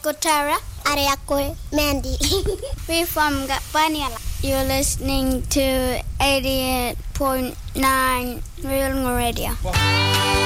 Ako Tara. Are ako Mandy. We're from Gapaniala. You're listening to 88.9 Real Radio.